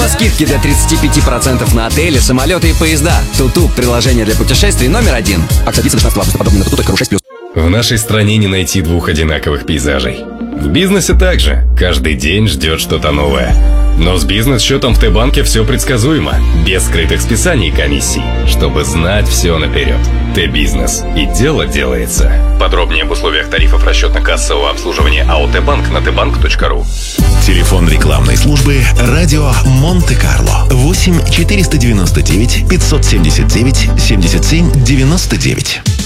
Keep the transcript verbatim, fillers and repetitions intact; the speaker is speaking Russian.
Тема скидки до тридцати пяти процентов на отели, самолеты и поезда. Туту – приложение для путешествий номер один. Акция длится до шестнадцатого августа. Подробнее на туту точка ру шесть плюс. В нашей стране не найти двух одинаковых пейзажей. В бизнесе также. Каждый день ждет что-то новое. Но с бизнес-счетом в Т-банке все предсказуемо. Без скрытых списаний и комиссий. Чтобы знать все наперед. Т-бизнес. И дело делается. Подробнее об условиях тарифов расчетно-кассового обслуживания АО Т-банк на т банк точка ру. Телефон рекламной службы «Радио Монте-Карло». восемь четыреста девяносто девять пятьсот семьдесят девять семьдесят семь девяносто девять.